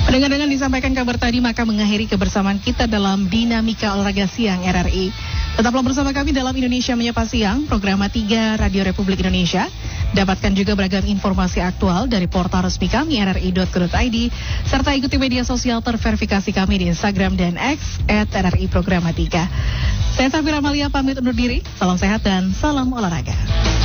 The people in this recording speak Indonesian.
Dengan disampaikan kabar tadi, maka mengakhiri kebersamaan kita dalam Dinamika Olahraga Siang RRI. Tetaplah bersama kami dalam Indonesia Menyapa Siang, program 3 Radio Republik Indonesia. Dapatkan juga beragam informasi aktual dari portal resmi kami rri.co.id, serta ikuti media sosial terverifikasi kami di Instagram dan X @RRI Programa 3. Saya Safira Amalia pamit undur diri, salam sehat dan salam olahraga.